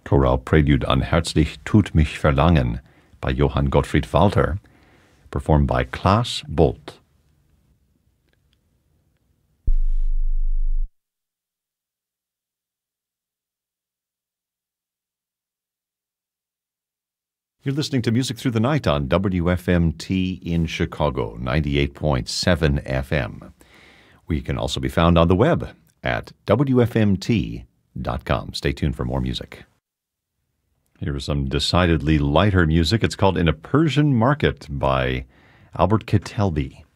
Choral Prelude an Herzlich tut mich verlangen by Johann Gottfried Walther, performed by Klaas Bolt. You're listening to Music Through the Night on WFMT in Chicago, 98.7 FM. We can also be found on the web at WFMT.com. Stay tuned for more music. Here is some decidedly lighter music. It's called In a Persian Market by Albert Kettelby.